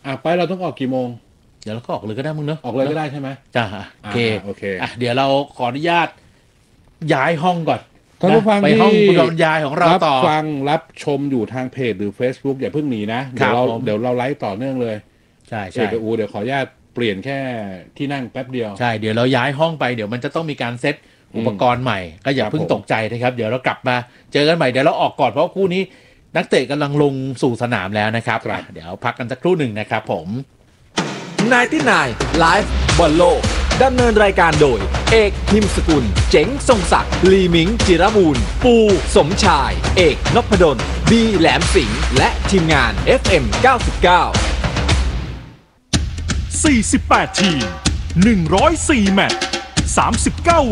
ไปเราต้องออกกี่โมงเดี๋ยวเราก็ออกเลยก็ได้มึงเนอะออกเลยก็ได้ใช่ไหมจ้าโอเคเดี๋ยวเราขออนุญาตย้ายห้องก่อนท่านผู้ฟังไปห้องคุณบรรยายของเราต่อรับฟังรับชมอยู่ทางเพจหรือ Facebook อย่าเพิ่งหนีนะเดี๋ยวเราไลฟ์ต่อเนื่องเลยใช่เอกอูเดี๋ยวขออนุญาตเปลี่ยนแค่ที่นั่งแป๊บเดียวใช่เดี๋ยวเราย้ายห้องไปเดี๋ยวมันจะต้องมีการเซตอุปกรณ์ใหม่ก็อย่าเพิ่งตกใจนะครับเดี๋ยวเรากลับมาเจอกันใหม่เดี๋ยวเราออกก่อนเพราะคู่นี้นักเตะกำลังลงสู่สนามแล้วนะครับเดี๋ยวพักกันสักครู่หนึ่งนะครับผม 99 Live บอลโลกดำเนินรายการโดยเอกหิมสกุลเจ๋งทรงศักดิ์ลีมิงจิรบูรณ์ปูสมชายเอกนพดลบีแหลมสิงห์และทีมงาน FM 99 48 ทีม 104 แมตช์ 39